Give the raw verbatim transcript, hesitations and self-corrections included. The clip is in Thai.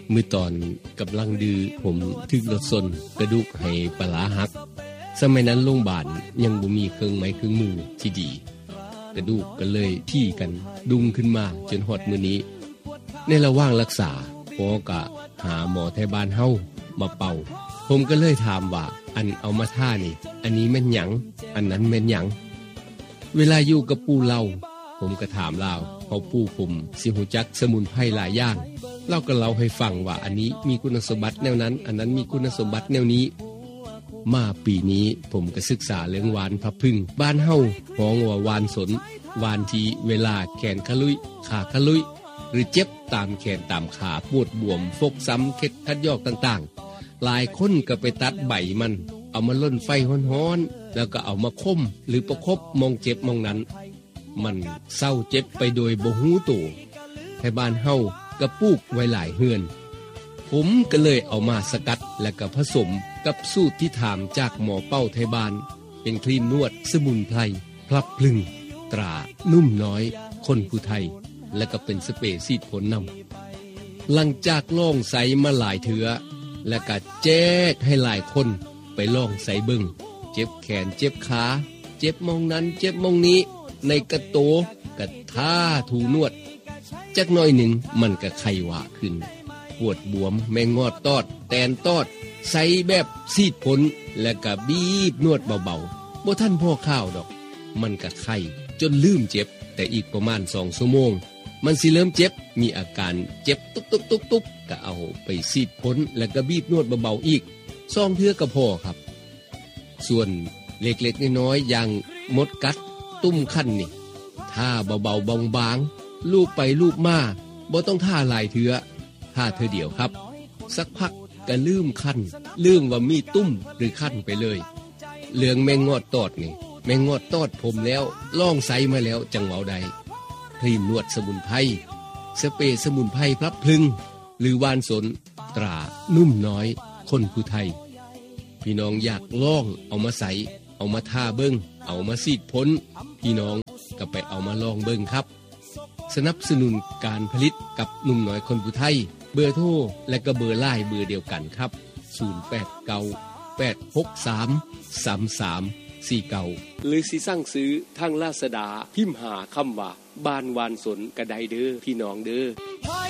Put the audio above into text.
เมื่อตอนกำลังดื้อผมถึกรถชนกระดูกให้ปลาหักสมัยนั้นโรงพยาบาลยังบ่มีเครื่องไม้เครื่องมือที่ดีกระดูกก็เลยที่กันดุงขึ้นมาจนฮอดมื้อนี้ในระหว่างรักษาหมอก็หาหมอแถวบ้านเฮามาเป่าผมก็เลยถามว่าอันเอามาท่านี่อันนี้แม่นหยังอันนั้นแม่นหยังเวลาอยู่กับปู่เราผมก็ถามลาวเพราะปู่ผมสิรู้จักสมุนไพรหลายอย่างเราก็เล่าให้ฟังว่าอันนี้มีคุณสมบัติแนวนั้นอันนั้นมีคุณสมบัติแนวนี้มาปีนี้ผมก็ศึกษาเรื่องหวานพับพึ่งบ้านเฮาฮ้องว่าหวานสนหวานที่เวลาแขนขลุยขาขลุยหรือเจ็บตามแขนตามขาปวดบวมฟกซ้ำเข็ดคัดยอกต่างๆหลายคนก็ไปตัดใบมันเอามาล่นไฟฮ้อนๆแล้วก็เอามาคมหรือประคบมองเจ็บมองนั้นมันเศร้าเจ็บไปโดยบ่ฮู้ตัวให้บ้านเฮาก็ปลูกไว้หลายเฮือนผมก็เลยเอามาสกัดและก็ผสมกับสูตรที่ถามจากหมอเป้าไทยบ้านเป็นครีมนวดสมุนไพรพลับพลึงตรานุ่มน้อยคนผู้ไทยและก็เป็นสเปรย์ฉีดผลนำหลังจากลองใส่มาหลายเถือและก็แจ้กให้หลายคนไปลองใส่เบิ่งเจ็บแขนเจ็บขาเจ็บมองนั้นเจ็บมองนี้ในกระโตกระท่าถูนวดจักหน่อยหนึ่งมันก็ไข้หวาขึ้นปวดบวมแมงงอดตอดแตนตอดใส่แบบซีดผลและก็บีบนวดเบาๆบ่ทันพอข้าวดอกมันก็ไข้จนลืมเจ็บแต่อีกประมาณสองชั่วโมงมันสิเริ่มเจ็บมีอาการเจ็บตุ๊บๆๆก็เอาไปซีดผลแล้วก็บีบนวดเบาๆอีกสองเทื่อก็พอครับส่วนเล็กๆน้อยๆอย่างมดกัดตุ้มคันนี่ท่าเบาๆบางๆลูบไปลูบมาบ่ต้องท่าหลายเทื่อท่าเทื่อเดียวครับสักพักก็ลืมคันลืมว่ามีตุ้มหรือคันไปเลยเรื่องแมงงอดตอดนี่แมงงอดตอดผมแล้วลองใส่มาแล้วจังเว้าใดครีมนวดสมุนไพรสเปรย์สมุนไพรพลับพลึงหรือวานสนตรานุ่มน้อยคนผู้ไทยพี่น้องอยากลองเอามาใส่เอามาทาเบิ่งเอามาซีดพ้นพี่น้องก็ไปเอามาลองเบิ่งครับสนับสนุนการผลิตกับหนุ่มน้อยคนผู้ไทยเบอร์โทรและก็เบอร์ไลน์เบอร์เดียวกันครับศูนย์ แปด เก้า แปด หก สาม สาม สาม สี่ เก้าหรือสิสั่งซื้อทางลาซาดาพิมพ์หาคำว่าบ้านวานสนก็ได้เด้อพี่น้องเด้อ